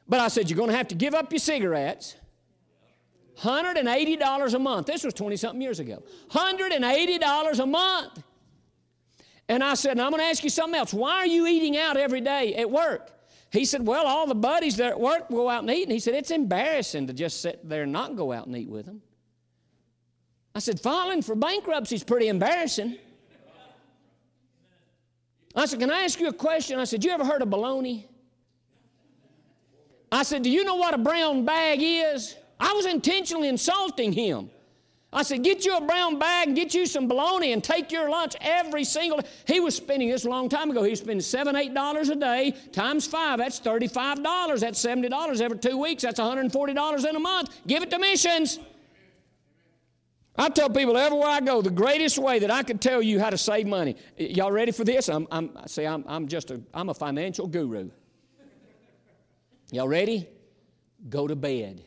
But I said, you're going to have to give up your cigarettes. $180 a month. This was 20-something years ago. $180 a month. And I said, and I'm going to ask you something else. Why are you eating out every day at work? He said, well, all the buddies there at work go out and eat. And he said, it's embarrassing to just sit there and not go out and eat with them. I said, filing for bankruptcy is pretty embarrassing. I said, can I ask you a question? I said, you ever heard of bologna? I said, do you know what a brown bag is? I was intentionally insulting him. I said, get you a brown bag and get you some bologna and take your lunch every single day. He was spending this a long time ago. He was spending $7, $8 a day times 5. That's $35. That's $70 every 2 weeks. That's $140 in a month. Give it to missions. I tell people everywhere I go, the greatest way that I could tell you how to save money. Y'all ready for this? I'm a financial guru. Y'all ready? Go to bed.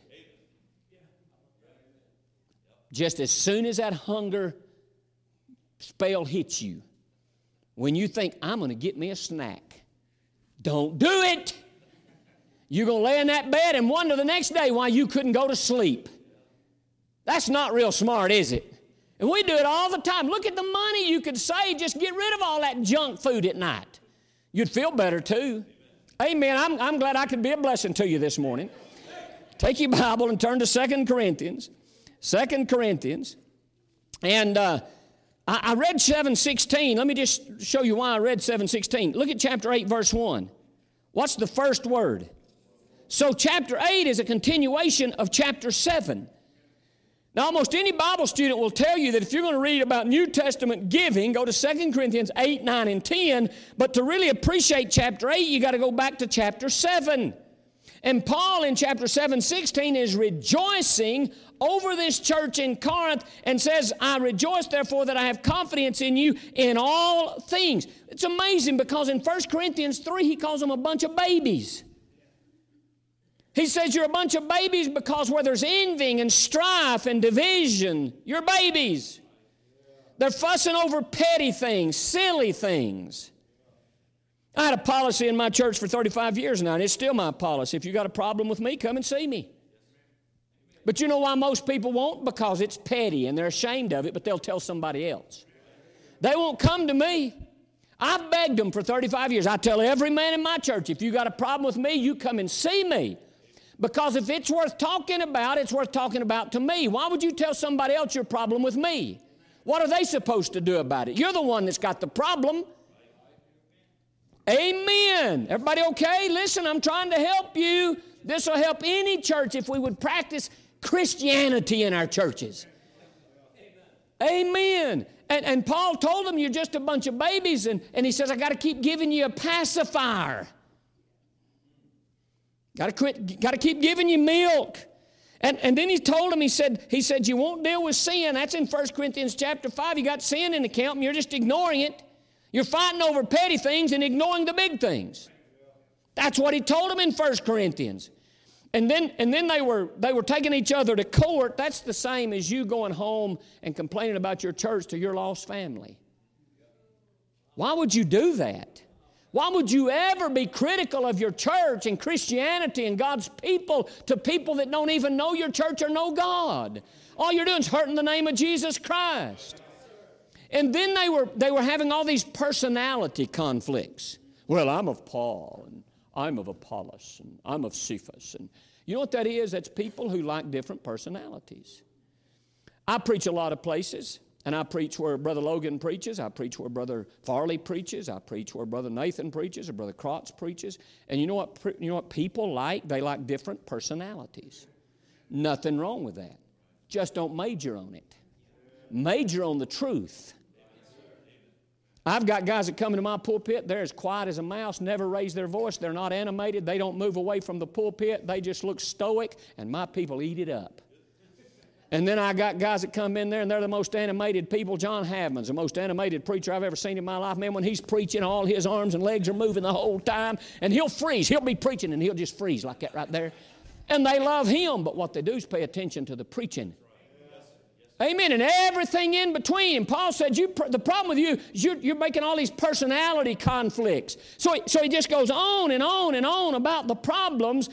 Just as soon as that hunger spell hits you, when you think, I'm going to get me a snack, don't do it. You're going to lay in that bed and wonder the next day why you couldn't go to sleep. That's not real smart, is it? And we do it all the time. Look at the money you could save. Just get rid of all that junk food at night. You'd feel better too. Amen. I'm glad I could be a blessing to you this morning. Take your Bible and turn to 2 Corinthians. 2 Corinthians. And I read 7:16. Let me just show you why I read 7:16. Look at chapter 8, verse 1. What's the first word? So chapter 8 is a continuation of chapter 7. Now, almost any Bible student will tell you that if you're going to read about New Testament giving, go to 2 Corinthians 8, 9, and 10. But to really appreciate chapter 8, you got to go back to chapter 7. And Paul in chapter 7:16 is rejoicing over this church in Corinth and says, I rejoice therefore that I have confidence in you in all things. It's amazing because in 1 Corinthians 3, he calls them a bunch of babies. He says you're a bunch of babies because where there's envying and strife and division, you're babies. They're fussing over petty things, silly things. I had a policy in my church for 35 years now, and it's still my policy. If you got a problem with me, come and see me. But you know why most people won't? Because it's petty, and they're ashamed of it, but they'll tell somebody else. They won't come to me. I've begged them for 35 years. I tell every man in my church, if you got a problem with me, you come and see me. Because if it's worth talking about, it's worth talking about to me. Why would you tell somebody else your problem with me? What are they supposed to do about it? You're the one that's got the problem. Amen. Everybody okay? Listen, I'm trying to help you. This will help any church if we would practice Christianity in our churches. Amen. And Paul told them you're just a bunch of babies, and he says, I got to keep giving you a pacifier. Got to keep giving you milk. And then he told them, he said, you won't deal with sin. That's in 1 Corinthians chapter 5. You got sin in the camp, and you're just ignoring it. You're fighting over petty things and ignoring the big things. That's what he told them in 1 Corinthians. And then they were taking each other to court. That's the same as you going home and complaining about your church to your lost family. Why would you do that? Why would you ever be critical of your church and Christianity and God's people to people that don't even know your church or know God? All you're doing is hurting the name of Jesus Christ. And then they were having all these personality conflicts. Well, I'm of Paul, and I'm of Apollos, and I'm of Cephas. And you know what that is? That's people who like different personalities. I preach a lot of places, and I preach where Brother Logan preaches. I preach where Brother Farley preaches. I preach where Brother Nathan preaches or Brother Krotz preaches. And you know what people like? They like different personalities. Nothing wrong with that. Just don't major on it. Major on the truth. I've got guys that come into my pulpit, they're as quiet as a mouse, never raise their voice, they're not animated, they don't move away from the pulpit, they just look stoic, and my people eat it up. And then I got guys that come in there, and they're the most animated people. John Havman's the most animated preacher I've ever seen in my life. Man, when he's preaching, all his arms and legs are moving the whole time, and he'll freeze. He'll be preaching, and he'll just freeze like that right there. And they love him, but what they do is pay attention to the preaching. Amen. And everything in between. Paul said, the problem with you is you're making all these personality conflicts. So he just goes on and on and on about the problems